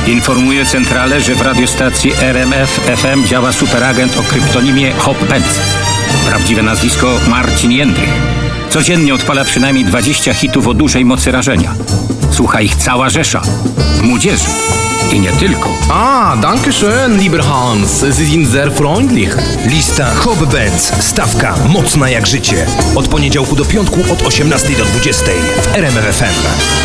Informuje centralę, że w radiostacji RMF FM działa superagent o kryptonimie Hop Benz. Prawdziwe nazwisko Marcin Jędrych. Codziennie odpala przynajmniej 20 hitów o dużej mocy rażenia. Słucha ich cała rzesza. Młodzieży. I nie tylko. Danke schön, lieber Hans. Sie sind sehr freundlich. Lista Hop Benz. Stawka mocna jak życie. Od poniedziałku do piątku od 18 do 20 w RMF FM.